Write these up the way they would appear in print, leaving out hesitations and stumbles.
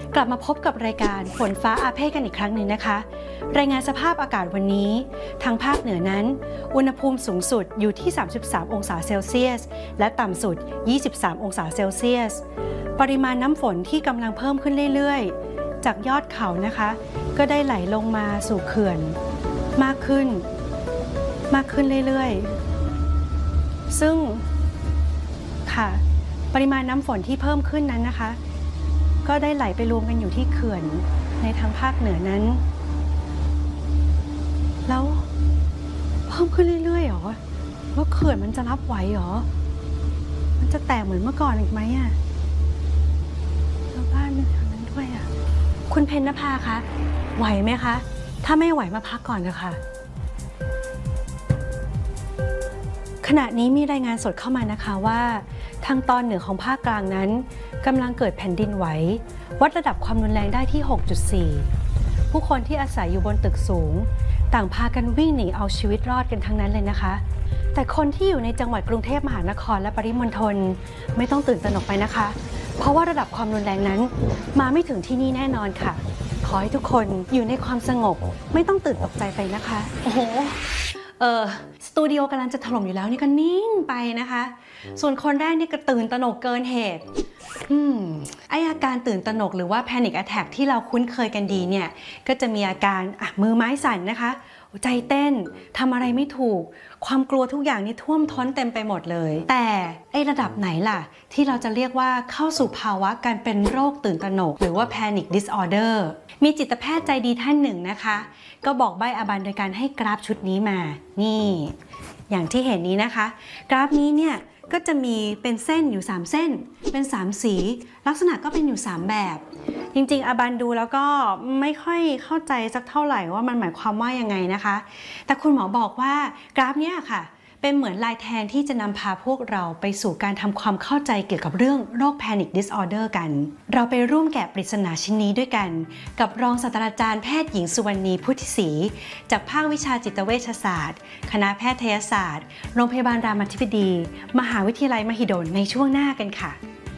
กลับมาพบกับรายการฝนฟ้าอาเพศกันอีกครั้งหนึ่งนะคะรายงานสภาพอากาศวันนี้ทางภาคเหนือนั้นอุณหภูมิสูงสุดอยู่ที่33องศาเซลเซียสและต่ำสุด23องศาเซลเซียสปริมาณน้ำฝนที่กำลังเพิ่มขึ้นเรื่อยๆจากยอดเขานะคะก็ได้ไหลลงมาสู่เขื่อนมากขึ้นเรื่อยๆซึ่งค่ะปริมาณน้ำฝนที่เพิ่มขึ้นนั้นนะคะก็ได้ไหลไปรวมกันอยู่ที่เขื่อนในทางภาคเหนือนั้นแล้วเพิ่มขึ้นเรื่อยๆหรอว่าเขื่อนมันจะรับไหวหรอมันจะแตกเหมือนเมื่อก่อนอีกไหมอะแล้วบ้านมันแถวนั้นด้วยอะคุณเพ็ญนภาคะไหวไหมคะถ้าไม่ไหวมาพักก่อนเถอะค่ะขณะนี้มีรายงานสดเข้ามานะคะว่าทางตอนเหนือของภาคกลางนั้นกำลังเกิดแผ่นดินไหววัดระดับความรุนแรงได้ที่ 6.4 ผู้คนที่อาศัยอยู่บนตึกสูงต่างพากันวิ่งหนีเอาชีวิตรอดกันทั้งนั้นเลยนะคะแต่คนที่อยู่ในจังหวัดกรุงเทพมหานครและปริมณฑลไม่ต้องตื่นตระหนกไปนะคะเพราะว่าระดับความรุนแรงนั้นมาไม่ถึงที่นี่แน่นอนค่ะขอให้ทุกคนอยู่ในความสงบไม่ต้องตื่นตกใจไปนะคะโอ้โหสตูดิโอกำลังจะถล่มอยู่แล้วนี่ก็นิ่งไปนะคะส่วนคนแรกนี่ก็ตื่นตระหนกเกินเหตุไออาการตื่นตระหนกหรือว่า Panic Attack ที่เราคุ้นเคยกันดีเนี่ยก็จะมีอาการมือไม้สั่นนะคะใจเต้นทำอะไรไม่ถูกความกลัวทุกอย่างนี่ท่วมท้นเต็มไปหมดเลยแต่ไอระดับไหนล่ะที่เราจะเรียกว่าเข้าสู่ภาวะการเป็นโรคตื่นตระหนกหรือว่า Panic Disorder มีจิตแพทย์ใจดีท่านหนึ่งนะคะก็บอกใบ้อาบันโดยการให้กราฟชุดนี้มานี่อย่างที่เห็นนี้นะคะกราฟนี้เนี่ยก็จะมีเป็นเส้นอยู่3เส้นเป็น3สีลักษณะก็เป็นอยู่3แบบจริงๆอาบันดูแล้วก็ไม่ค่อยเข้าใจสักเท่าไหร่ว่ามันหมายความว่ายังไงนะคะแต่คุณหมอบอกว่ากราฟเนี้ยค่ะเป็นเหมือนลายแทงที่จะนำพาพวกเราไปสู่การทำความเข้าใจเกี่ยวกับเรื่องโรค Panic Disorder กันเราไปร่วมแกะปริศนาชิ้นนี้ด้วยกันกับรองศาสตราจารย์แพทย์หญิงสุวรรณีพุทธิศรีจากภาควิชาจิตเวชศาสตร์คณะแพทยศาสตร์โรงพยาบาลรามาธิบดีมหาวิทยาลัยมหิดลในช่วงหน้ากันค่ะ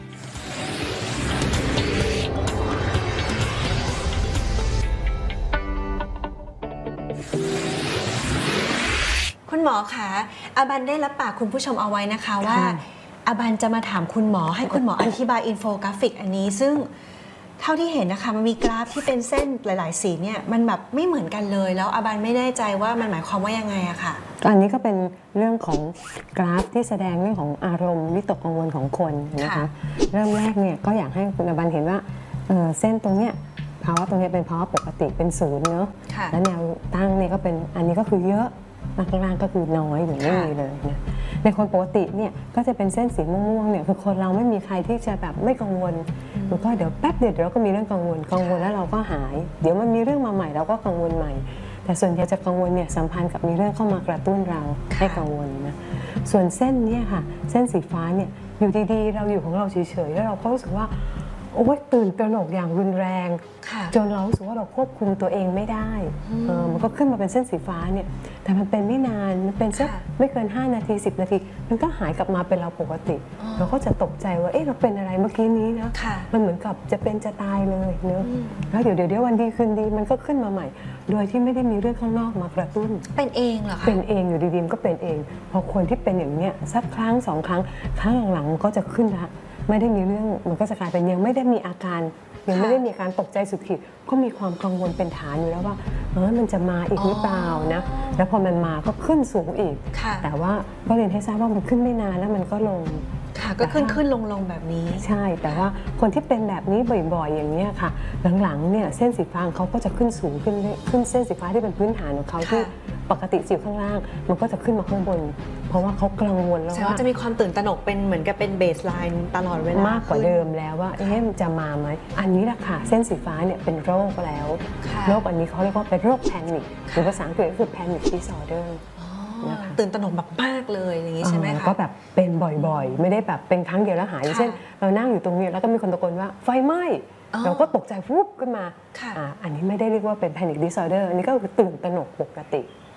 คุณหมอคะอาบันได้รับปากคุณผู้ชมเอาไว้นะคะว่าอาบันจะมาถามคุณหมอให้คุณหมออธิบายอินโฟกราฟิกอันนี้ซึ่งเท่าที่เห็นนะคะมันมีกราฟที่เป็นเส้นหลายๆสีเนี่ยมันแบบไม่เหมือนกันเลยแล้วอาบันไม่แน่ใจว่ามันหมายความว่ายังไงอะค่ะอันนี้ก็เป็นเรื่องของกราฟที่แสดงเรื่องของอารมณ์วิตกกังวลของคนนะคะเริ่มแรกเนี่ยก็อยากให้คุณอาบันเห็นว่าเส้นตรงเนี้ยภาวะตรงนี้เป็นภาวะปกติเป็นศูนย์เนอะแล้วแนวตั้งเนี่ยก็เป็นอันนี้ก็คือเยอะข้างล่างก็คือน้อยหรือไม่มีเลยนะในคนปกติเนี่ยก็จะเป็นเส้นสีม่วงๆเนี่ยคือคนเราไม่มีใครที่จะแบบไม่กังวลแล้วก็เดี๋ยวแป๊บเดียวเราก็มีเรื่องกังวลแล้วเราก็หายเดี๋ยวมันมีเรื่องมาใหม่เราก็กังวลใหม่แต่ส่วนใหญ่จะกังวลเนี่ยสัมพันธ์กับมีเรื่องเข้ามากระตุ้นเราให้กังวลนะส่วนเส้นเนี่ยค่ะเส้นสีฟ้าเนี่ยอยู่ดีๆเราอยู่ของเราเฉยๆแล้วเราก็รู้สึกว่าโอ้ยตื่นตระหนกอย่างรุนแรงจนเรารู้สึกว่าเราควบคุมตัวเองไม่ได้มันก็ขึ้นมาเป็นเส้นสีฟ้าเนี่ยแต่มันเป็นไม่นานมันเป็นสักไม่เกิน5นาที10นาทีมันก็หายกลับมาเป็นเราปกติเราก็จะตกใจว่าเอ๊ะเราเป็นอะไรเมื่อกี้นี้นะมันเหมือนกับจะเป็นจะตายเลยเนอะแล้วเดี๋ยววันดีคืนดีมันก็ขึ้นมาใหม่โดยที่ไม่ได้มีเรื่องข้างนอกมากระตุ้นเป็นเองเหรอคะเป็นเองอยู่ดีๆมันก็เป็นเองพอคนที่เป็นอย่างเนี้ยสักครั้ง2ครั้งหลังๆมันก็จะขึ้นละไม่ได้มีเรื่องมันก็จะกลายเป็นยังไม่ได้มีอาการยังไม่ได้มีการตกใจสุดขีดก็มีความกังวลเป็นฐานอยู่แล้วว่ามันจะมาอีกหรือเปล่านะแล้วพอมันมาก็ขึ้นสูงอีกแต่ว่าก็เรียนให้ทราบว่ามันขึ้นไม่นานแล้วมันก็ลงก็ขึ้นลงแบบนี้ใช่แต่ว่าคนที่เป็นแบบนี้บ่อยๆอย่างนี้ค่ะหลังๆเนี่ยเส้นสีฟ้าเขาก็จะขึ้นสูงขึ้นเส้นสีฟ้าที่เป็นพื้นฐานของเขาที่ปกติอยู่ข้างล่างมันก็จะขึ้นมาข้างบนเพราะว่าเขากังวลแล้วว่าจะมีความตื่นตระหนกเป็นเหมือนกับเป็นเบสไลน์ตลอดเวลามากกว่าเดิมแล้วว่ามันจะมาไหมอันนี้แหละค่ะเส้นสีฟ้าเนี่ยเป็นโรคแล้วโรคอันนี้เขาเรียกว่าเป็นโรคแพนิคหรือภาษาอังกฤษก็คือ Panic Disorder ตื่นตระหนกแบบมากเลยอย่างนี้ใช่ไหมคะก็แบบเป็นบ่อยๆไม่ได้แบบเป็นครั้งเดียวแล้วหายเช่นเรานั่งอยู่ตรงนี้แล้วก็มีคนตะโกนว่าไฟไหม้เราก็ตกใจฟุบขึ้นมาอันนี้ไม่ได้เรียกว่าเป็น Panic Disorder อันนี้ก็คือตื่นตระหนกปกติ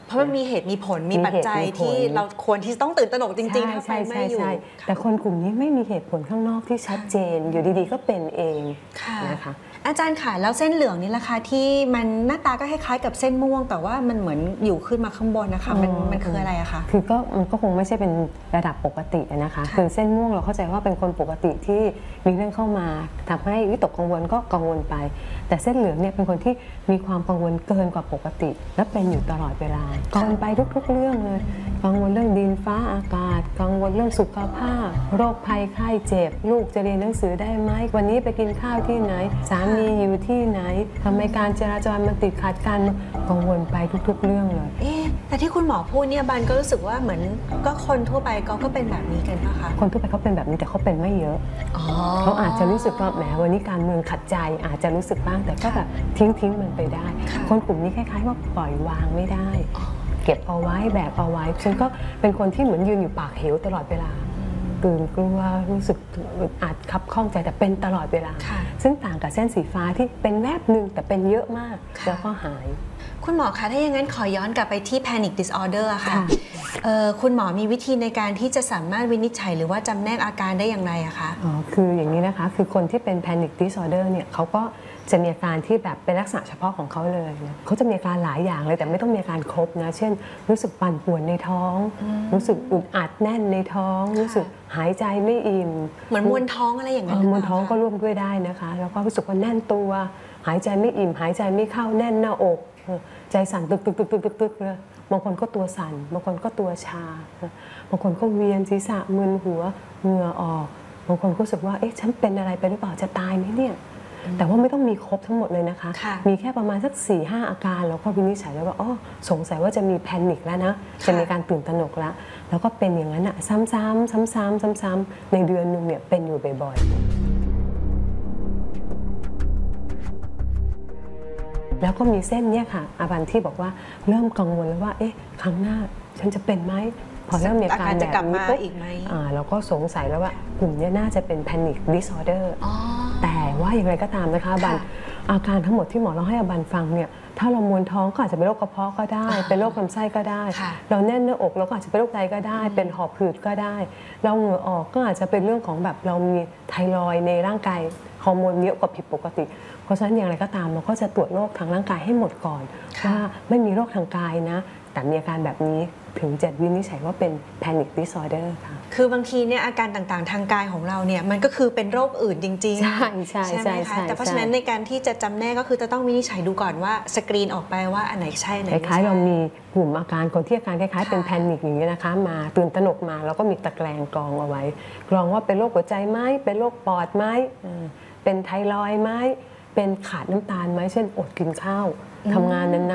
เพราะมันมีเหตุมีผลมีปัจจัยที่เราควรที่ต้องตื่นตระหนกจริงๆถ้าไฟไหม้อยู่แต่คนกลุ่มนี้ไม่มีเหตุผลข้างนอกที่ชัดเจนอยู่ดีๆก็เป็นเองนะคะอาจารย์ค่ะแล้วเส้นเหลืองนี่ล่ะคะที่มันหน้าตาก็คล้ายๆกับเส้นม่วงแต่ว่ามันเหมือนอยู่ขึ้นมาข้างบนนะคะมันคืออะไรอะคะคือมันก็คงไม่ใช่เป็นระดับปกตินะคะคือเส้นม่วงเราเข้าใจว่าเป็นคนปกติที่มีเรื่องเข้ามาทำให้วิตกกังวลก็กังวลไปแต่เส้นเหลืองเนี่ยเป็นคนที่มีความกังวลเกินกว่าปกติและเป็นอยู่ตลอดเวลากังวลไปทุกๆเรื่องเลยกังวลเรื่องดินฟ้าอากาศกังวลเรื่องสุขภาพโรคภัยไข้เจ็บลูกจะเรียนหนังสือได้ไหมวันนี้ไปกินข้าวที่ไหนสามีอยู่ที่ไหนทำไมการจราจรมันติดขัดกันกังวลไปทุกๆเรื่องเลยแต่ที่คุณหมอพูดเนี่ยบันก็รู้สึกว่าเหมือนก็คนทั่วไปก็เป็นแบบนี้กันนะคะคนทั่วไปเขาเป็นแบบนี้แต่เขาเป็นไม่เยอะเขาอาจจะรู้สึกว่าแหมวันนี้การเมืองขัดใจอาจจะรู้สึกบ้างแต่ก็แบบทิ้งมันไปได้คนกลุ่มนี้คล้ายๆว่าปล่อยวางไม่ได้เก็บเอาไว้แบกเอาไว้ฉันก็เป็นคนที่เหมือนยืนอยู่ปากเหวตลอดเวลาตื่นกลัวรู้สึกอาจคับข้องใจแต่เป็นตลอดเวลาซึ่งต่างกับเส้นสีฟ้าที่เป็นแวบหนึ่งแต่เป็นเยอะมากแล้วก็หายคุณหมอคะถ้าอย่างนั้นขอย้อนกลับไปที่ Panic Disorder ค่ะคุณหมอมีวิธีในการที่จะสามารถวินิจฉัยหรือว่าจำแนกอาการได้อย่างไรอะคะคืออย่างนี้นะคะคือคนที่เป็น Panic Disorder เนี่ยเขาก็จะมีอาการที่แบบเป็นลักษณะเฉพาะของเขาเลยนะเขาจะมีอาการหลายอย่างเลยแต่ไม่ต้องมีอาการครบนะเช่นรู้สึกปั่นป่วนในท้องรู้สึกอึดอัดแน่นในท้องรู้สึกหายใจไม่อิ่มเหมือนมวนท้องอะไรอย่างนั้นมวนท้องก็ร่วมด้วยได้นะคะแล้วก็รู้สึกว่าแน่นตัวหายใจไม่อิ่มหายใจไม่เข้าแน่นหน้าอกใจสั่นตึกเลยบางคนก็ตัวสั่นบางคนก็ตัวชาบางคนก็เวียนศีรษะมึนหัวเหงื่อออกบางคนก็รู้สึกว่าเอ๊ะฉันเป็นอะไรไปหรือเปล่าจะตายไหมเนี่ยแต่ว่าไม่ต้องมีครบทั้งหมดเลยนะคะมีแค่ประมาณสัก 4-5 อาการแล้วก็วินิจฉัยแล้วว่าอ๋อสงสัยว่าจะมีแพนิคแล้วนะจะมีการตื่นตระหนกแล้วก็เป็นอย่างนั้นซ้ำๆในเดือนนึงเนี่ยเป็นอยู่บ่อยๆแล้วก็มีเส้นเนี่ยค่ะอาบันที่บอกว่าเริ่มกังวลแล้วว่าเอ๊ะครั้งหน้าฉันจะเป็นไหมพอเริ่มมีอาการแบบนี้ปุ๊บเราก็สงสัยแล้วว่ากลุ่มนี้น่าจะเป็น Panic Disorder แต่ว่าอย่างไรก็ตามนะคะบันอาการทั้งหมดที่หมอเราให้อบันฟังเนี่ยถ้าเรามวนท้องก็อาจจะเป็นโรคกระเพาะก็ได้เป็นโรคลำไส้ก็ได้เราแน่นหน้าอกเราก็อาจจะเป็นโรคไตก็ได้เป็นหอบหืดก็ได้เราเหงื่อออกก็อาจจะเป็นเรื่องของแบบเรามีไทรอยด์ในร่างกายฮอร์โมนเยอะกว่าผิดปกติเพราะฉะนั้นอย่างไรก็ตามเราก็จะตรวจโรคทางร่างกายให้หมดก่อนว่าไม่มีโรคทางกายนะแต่มีอาการแบบนี้ถึงจะวินิจฉัยว่าเป็น Panic Disorder ค่ะคือบางทีเนี่ยอาการต่างๆทางกายของเราเนี่ยมันก็คือเป็นโรคอื่นจริงๆใช่ไหมคะแต่เพราะฉะนั้นในการที่จะจำแนกก็คือจะต้องวินิจฉัยดูก่อนว่าสกรีนออกไปว่าอันไหนใช่อันไหนไม่ใช่คล้ายๆเรามีกลุ่มอาการคนที่อาการคล้ายๆเป็นแพนิคอย่างนี้นะคะมาตื่นตระหนกมาแล้วก็มีตะแกรงกรองเอาไว้กรองว่าเป็นโรคหัวใจไหมเป็นโรคปอดไหมเป็นไทรอยด์ไหมเป็นขาดน้ำตาลไหมเช่นอดกินข้าวทำงานนาน